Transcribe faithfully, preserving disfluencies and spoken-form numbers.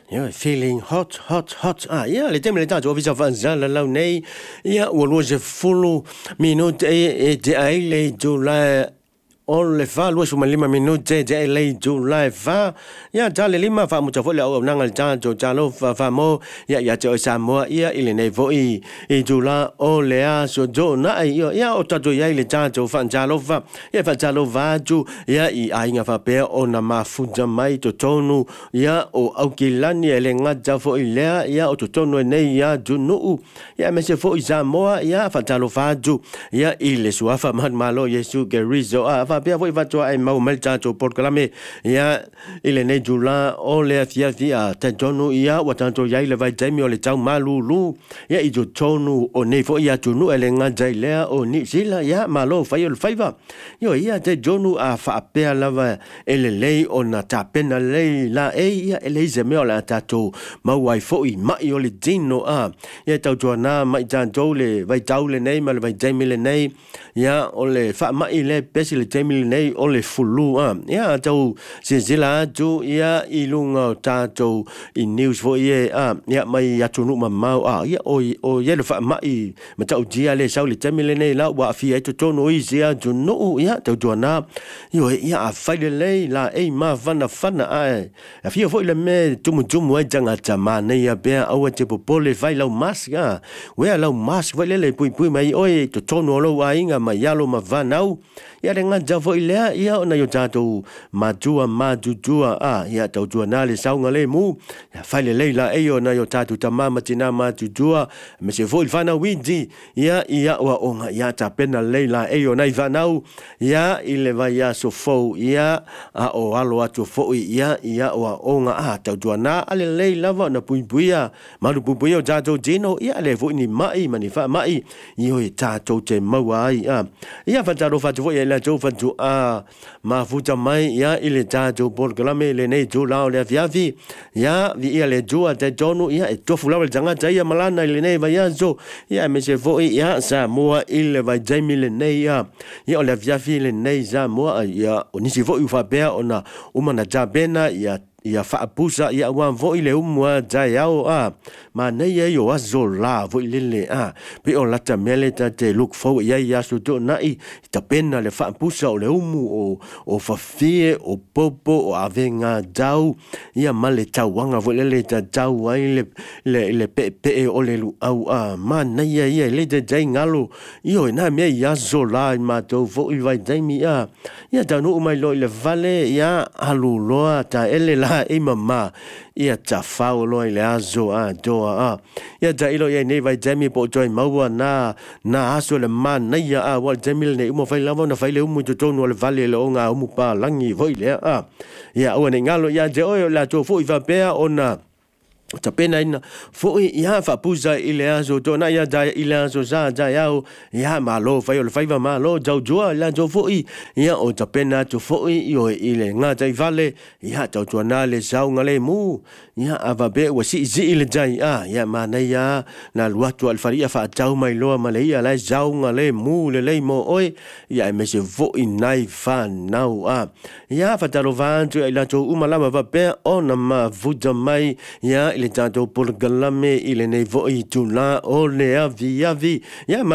Yeah, feeling hot, hot, hot. Ah, yeah, le tempo le tanto visa vanza la la nei. Yeah, wo lo je follow minute e e ai le July on le fa lo su lima minute de le July fa. Yeah, già le lima fa mo fo le o nang già jo già lo fa fa mo ya ya jo sa mo yeah ile nei vo i e July o le a so jo na io yeah o ta jo ya le già jo fa già lo fa. Yeah, fa già lo va ju yeah i ai nga fa pe o na ma fu già mai to tonu ya o au ki lani ele nga ja fo ile ya o to tonu nei ya ju no ya me se fo isa mo ya fa talo fa ju ya ile su fa man malo yesu ge rizo a fa pe fo fa jo ai mau mal ja jo por klame ya ile nei ju la o le fia fia ta tonu ya wa tanto ya ile vai jai mi o le chau malu lu ya i ju tonu o nei fo ya ju no ele nga jai le o ni sila ya malo fa yo fa va yo ya te jonu a fa pe la va ele lei o na ta pena lei la e ia eleze me ola tato ma wai fo i mai o le dino a ia tau joana mai jan jole vai taule nei ma vai jamile nei ia ole fa mai le pesi le jamile nei ole fulu a ia tau sezila tu ia i lunga tato i news fo ia a ia mai ya tunu ma mau a ia o o ia le fa mai ma tau dia le sau le jamile nei la wa fi ai to tono i sia tu no ia tau joana io ia a fa le lei la e ma vana fana ai a fia foi le me tumu tumu ai janga tama nei a be au te popole vai lau maska we lau mask vai le pui pui mai oi to tono lo ainga mai yalo ma vanau ia renga ja foi le ia ona yo tato matua matua a ia tau tua na le saunga le mu ia fai le leila e ona yo tato tama matina matua me se foi fana widi ia ia wa onga ia ta pena leila e ona i vanau ia ile vai ia so fo ia a o alo atu fo ia ia wa onga a tau tuana ale lei lava na puipuia malu puipuia o tato jino ia le vo ni mai mani fa mai io e tato te mawai a ia fa taro fa tu ia la tu fa tu a ma futa mai ia ile tato por glame le nei tu la le viavi ia vi ia le tu a te tonu ia e tofu la janga ia malana le nei va ia zo ia me se vo ia sa moa ile va jaimi le nei ia ia le viavi le nei za moa ia o nisi vo u fa bea ona umana jabena ia ia fa pusa ia wan vo ile umwa jayao a ma nei e yo azo la vo ile le a pe o lata mele ta te look for ia ia so to nai ta pena le fa pusa o le umu o o fa fie o popo o avenga dau ia male tawanga vo ile ta dau ai le le le pe pe o le lu au a ma nei ia le de jai ngalo io na me ia zo la ma to vo i vai dai mi a ia ta no mai lo le vale ia alu loa ta ele la e mama ia ta fao lo ile azo a doa a ia ta ilo ia nei vai jami po join maua na na aso le man na ia a wal jamil nei mo fai lava na fai le umu to tonu le vale le onga umu pa langi voi le a ia o ne ngalo ia je o la to fo i va pea ona ta pena ina fo ia fa puza ile azo to na ia da ile azo za da ia ia malo fa yo fa va malo jau joa la jo fo ia o ta pena to fo yo ile nga dai vale ia to to na le zau ngale mu ia ava be wa si zi ile dai a ia mana ia na luatu al faria fa jau mai lo malia la zau ngale mu le le mo oi ia me se fo nai fa nau a ia fa talo vantu ila to umala va be ona ma vuja mai ia ile tanto por galame ile nei vo i tu la o le avi avi ia